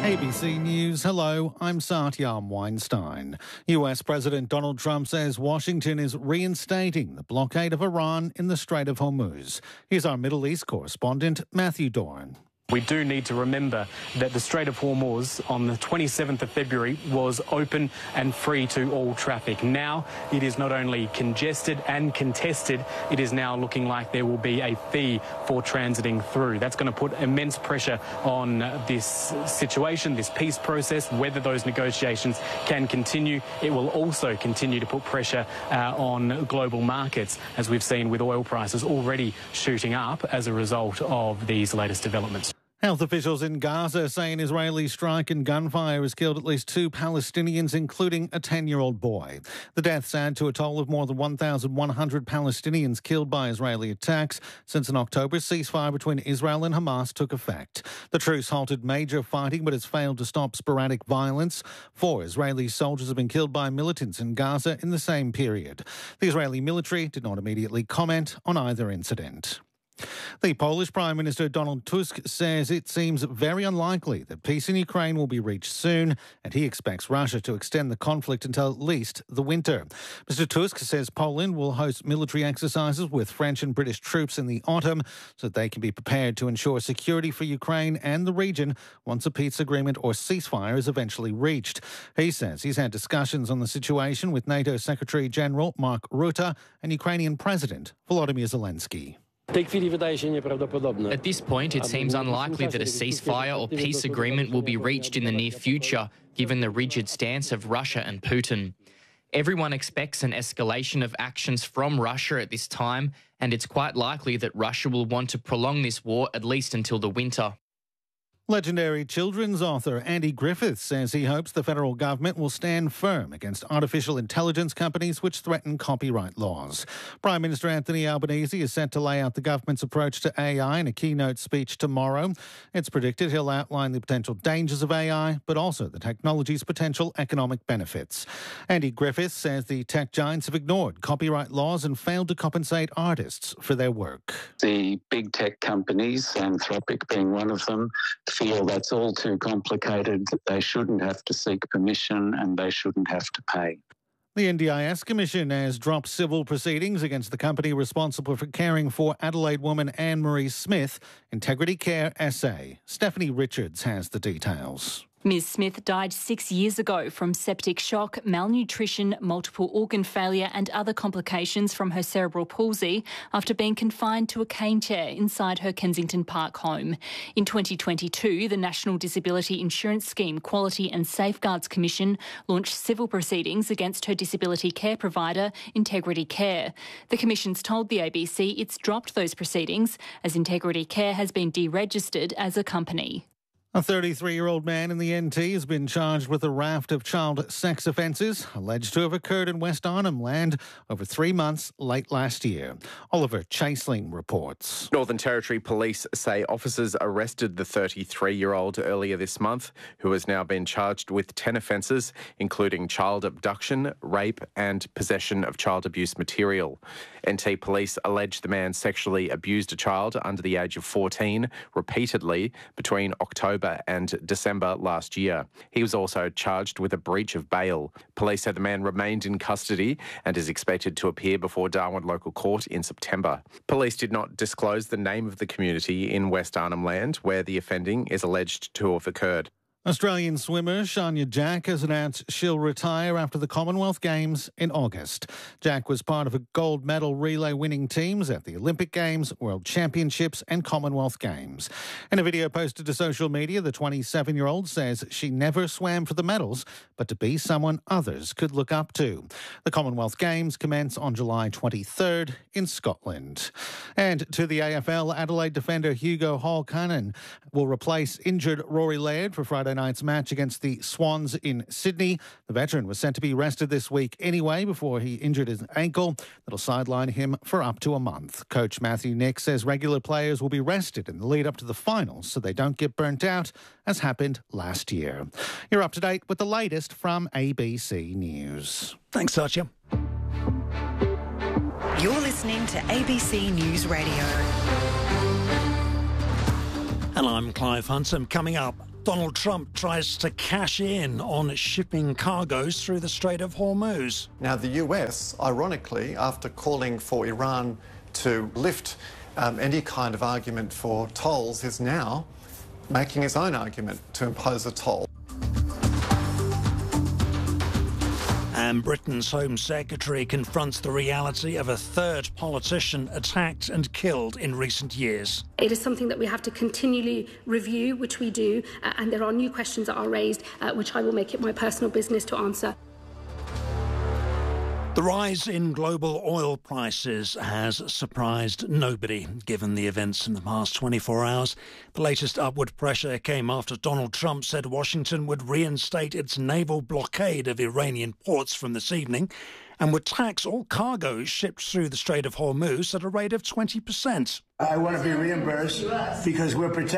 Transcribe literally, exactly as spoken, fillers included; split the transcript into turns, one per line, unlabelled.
A B C News, hello, I'm Satyam Weinstein. U S President Donald Trump says Washington is reinstating the blockade of Iran in the Strait of Hormuz. Here's our Middle East correspondent, Matthew Doran.
We do need to remember that the Strait of Hormuz on the twenty-seventh of February was open and free to all traffic. Now it is not only congested and contested, it is now looking like there will be a fee for transiting through. That's going to put immense pressure on this situation, this peace process, whether those negotiations can continue. It will also continue to put pressure uh, on global markets, as we've seen with oil prices already shooting up as a result of these latest developments.
Health officials in Gaza say an Israeli strike and gunfire has killed at least two Palestinians, including a ten-year-old boy. The deaths add to a toll of more than one thousand one hundred Palestinians killed by Israeli attacks since an October ceasefire between Israel and Hamas took effect. The truce halted major fighting but has failed to stop sporadic violence. Four Israeli soldiers have been killed by militants in Gaza in the same period. The Israeli military did not immediately comment on either incident. The Polish Prime Minister Donald Tusk says it seems very unlikely that peace in Ukraine will be reached soon, and he expects Russia to extend the conflict until at least the winter. Mister Tusk says Poland will host military exercises with French and British troops in the autumn so that they can be prepared to ensure security for Ukraine and the region once a peace agreement or ceasefire is eventually reached. He says he's had discussions on the situation with NATO Secretary General Mark Rutte and Ukrainian President Volodymyr Zelensky.
At this point, it seems unlikely that a ceasefire or peace agreement will be reached in the near future, given the rigid stance of Russia and Putin. Everyone expects an escalation of actions from Russia at this time, and it's quite likely that Russia will want to prolong this war at least until the winter.
Legendary children's author Andy Griffiths says he hopes the federal government will stand firm against artificial intelligence companies which threaten copyright laws. Prime Minister Anthony Albanese is set to lay out the government's approach to A I in a keynote speech tomorrow. It's predicted he'll outline the potential dangers of A I, but also the technology's potential economic benefits. Andy Griffiths says the tech giants have ignored copyright laws and failed to compensate artists for their work.
The big tech companies, Anthropic being one of them, feel that's all too complicated, that they shouldn't have to seek permission and they shouldn't have to pay.
The N D I S Commission has dropped civil proceedings against the company responsible for caring for Adelaide woman Anne-Marie Smith, Integrity Care S A. Stephanie Richards has the details.
Miz Smith died six years ago from septic shock, malnutrition, multiple organ failure and other complications from her cerebral palsy after being confined to a cane chair inside her Kensington Park home. In twenty twenty-two, the National Disability Insurance Scheme Quality and Safeguards Commission launched civil proceedings against her disability care provider, Integrity Care. The Commission's told the A B C it's dropped those proceedings as Integrity Care has been deregistered as a company.
A thirty-three-year-old man in the N T has been charged with a raft of child sex offences alleged to have occurred in West Arnhem Land over three months late last year. Oliver Chaseling reports.
Northern Territory Police say officers arrested the thirty-three-year-old earlier this month, who has now been charged with ten offences, including child abduction, rape and possession of child abuse material. N T Police allege the man sexually abused a child under the age of fourteen repeatedly between October and December last year. He was also charged with a breach of bail. Police say the man remained in custody and is expected to appear before Darwin Local Court in September. Police did not disclose the name of the community in West Arnhem Land where the offending is alleged to have occurred.
Australian swimmer Shania Jack has announced she'll retire after the Commonwealth Games in August. Jack was part of a gold medal relay winning teams at the Olympic Games, World Championships and Commonwealth Games. In a video posted to social media, the twenty-seven-year-old says she never swam for the medals, but to be someone others could look up to. The Commonwealth Games commence on July twenty-third in Scotland. And to the A F L, Adelaide defender Hugo Hall-Cannon will replace injured Rory Laird for Friday night's match against the Swans in Sydney. The veteran was sent to be rested this week anyway before he injured his ankle. That'll sideline him for up to a month. Coach Matthew Nick says regular players will be rested in the lead up to the finals so they don't get burnt out, as happened last year. You're up to date with the latest from A B C News.
Thanks, Satya.
You're listening to A B C News Radio.
And I'm Clive Huntsam. Coming up, Donald Trump tries to cash in on shipping cargoes through the Strait of Hormuz.
Now, the U S, ironically, after calling for Iran to lift um, any kind of argument for tolls, is now making its own argument to impose a toll.
And Britain's Home Secretary confronts the reality of a third politician attacked and killed in recent years.
It is something that we have to continually review, which we do, uh, and there are new questions that are raised, uh, which I will make it my personal business to answer.
The rise in global oil prices has surprised nobody, given the events in the past twenty-four hours. The latest upward pressure came after Donald Trump said Washington would reinstate its naval blockade of Iranian ports from this evening and would tax all cargoes shipped through the Strait of Hormuz at a rate of twenty percent.
I want to be reimbursed because we're protected.